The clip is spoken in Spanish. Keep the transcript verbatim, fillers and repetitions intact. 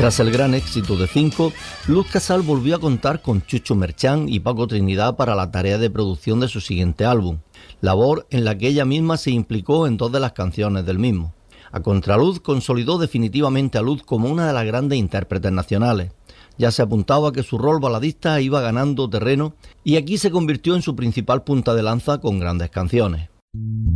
Tras el gran éxito de Cinco, Luz Casal volvió a contar con Chucho Merchán y Paco Trinidad para la tarea de producción de su siguiente álbum, labor en la que ella misma se implicó en dos de las canciones del mismo. A contraluz consolidó definitivamente a Luz como una de las grandes intérpretes nacionales. Ya se apuntaba que su rol baladista iba ganando terreno y aquí se convirtió en su principal punta de lanza con grandes canciones.